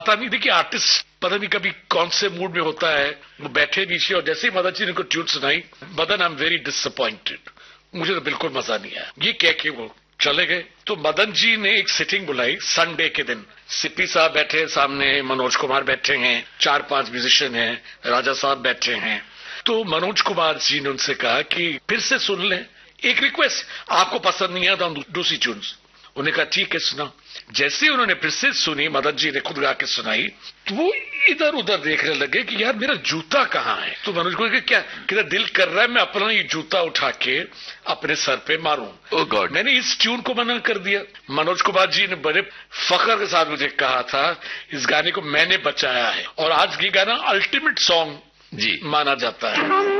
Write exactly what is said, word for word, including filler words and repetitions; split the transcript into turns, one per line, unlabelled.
पता नहीं, देखिए आर्टिस्ट पता नहीं कभी कौन से मूड में होता है, वो बैठे नीचे और जैसे ही मदन जी ने को ट्यून सुनाई, Madan I am very disappointed, मुझे तो बिल्कुल मजा नहीं आया, ये कह के वो चले गए। तो मदन जी ने एक सिटिंग बुलाई संडे के दिन, सिप्पी साहब बैठे सामने, मनोज कुमार बैठे हैं, चार पांच म्यूजिशियन हैं, राजा साहब बैठे हैं। तो मनोज कुमार जी ने उनसे कहा कि फिर से सुन लें, एक रिक्वेस्ट, आपको पसंद नहीं है तो हम दूसरी ट्यून्स। उन्होंने कहा ठीक है सुना। जैसे उन्होंने फिर से सुनी, मदन जी ने खुद गा के सुनाई, तो वो इधर उधर देखने लगे कि यार मेरा जूता कहाँ है। तो मनोज को क्या कि दिल कर रहा है मैं अपना ये जूता उठा के अपने सर पे मारूं।
oh God.
मैंने इस ट्यून को मना कर दिया। मनोज कुमार जी ने बड़े फख्र के साथ मुझे कहा था इस गाने को मैंने बचाया है, और आज ये गाना अल्टीमेट सॉन्ग जी माना जाता है।